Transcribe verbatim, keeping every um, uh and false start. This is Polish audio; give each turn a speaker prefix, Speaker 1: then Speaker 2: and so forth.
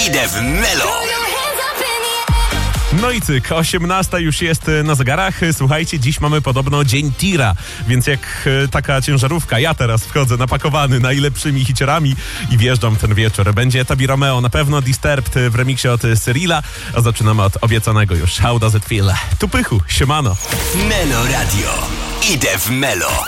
Speaker 1: Idę w Melo.
Speaker 2: No i cyk, osiemnasta już jest na zegarach. Słuchajcie, dziś mamy podobno dzień tira, więc jak taka ciężarówka, ja teraz wchodzę napakowany najlepszymi hiciorami i wjeżdżam ten wieczór. Będzie Tabi Romeo, na pewno Disturbed w remiksie od Cyrilla, a zaczynamy od obiecanego już How Does It Feel. Tu Pychu, siemano.
Speaker 1: Melo Radio. Idę w Melo.